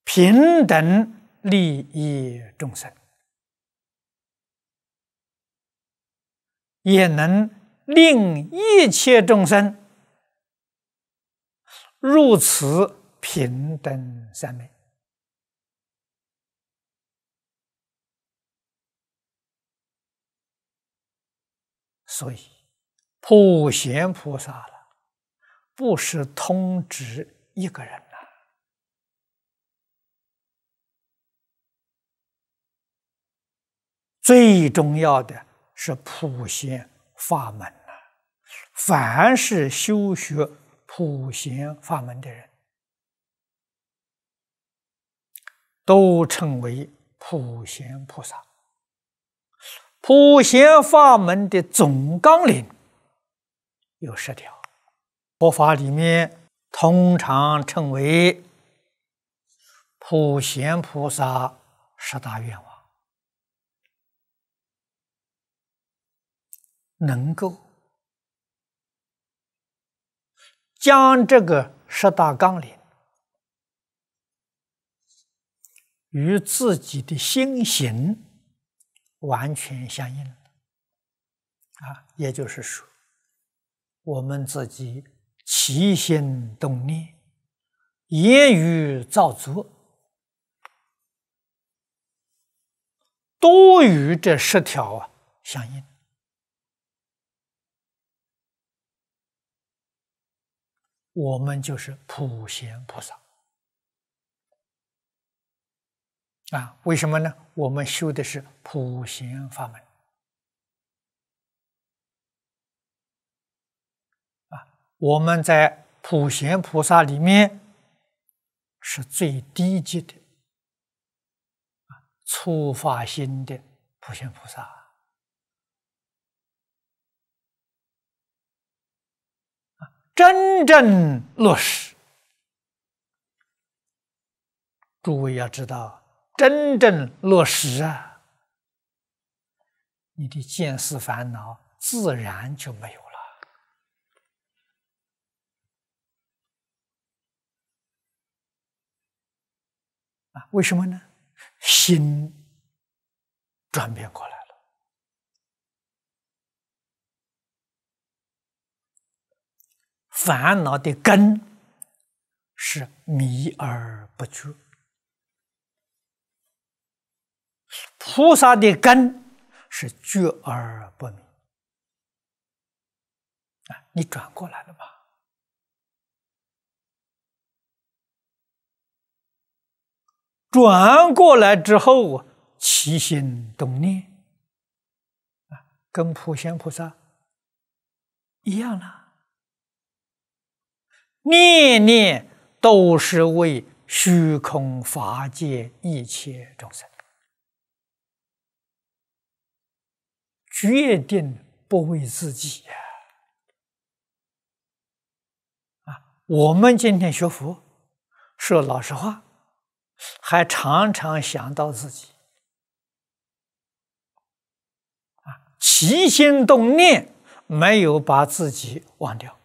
平等利益众生，也能令一切众生入此平等三昧。所以，普贤菩萨了，不是通知一个人呐，最重要的是普贤法门呐。凡是修学普贤法门的人，都称为普贤菩萨。普贤法门的总纲领有10条，佛法里面通常称为普贤菩萨10大愿望，能够将这个10大纲领与自己的心行完全相应也就是说，我们自己起心动念、言语造作，都与这10条相应。我们就是普贤菩萨为什么呢？我们修的是普贤法门我们在普贤菩萨里面是最低级的初发心的普贤菩萨真正落实。诸位要知道，真正落实你的见思烦恼自然就没有了为什么呢？心转变过来了。烦恼的根是迷而不觉，菩萨的根是觉而不迷你转过来了吧？转过来之后起心动念跟普贤菩萨一样了，念念都是为虚空法界一切众生，决定不为自己我们今天学佛，说老实话，还常常想到自己起心动念没有把自己忘掉